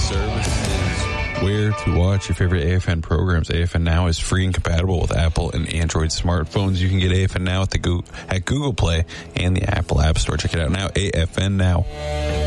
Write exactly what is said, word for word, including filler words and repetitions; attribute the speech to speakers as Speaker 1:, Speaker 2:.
Speaker 1: services where to watch your favorite A F N programs. A F N Now is free and compatible with Apple and Android smartphones. You can get A F N Now at the Google, at Google Play and the Apple App Store. Check it out now, A F N Now.